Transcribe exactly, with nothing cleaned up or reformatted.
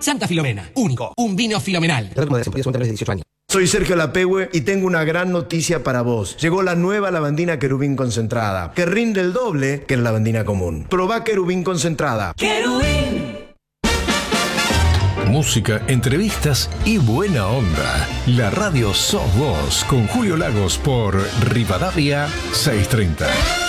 Santa Filomena, único, un vino filomenal. Soy Sergio Lapehue y tengo una gran noticia para vos. Llegó la nueva lavandina Querubín concentrada, que rinde el doble que la lavandina común. Probá Querubín concentrada. ¡Querubín! Música, entrevistas y buena onda. La radio sos vos con Julio Lagos por Rivadavia seiscientos treinta.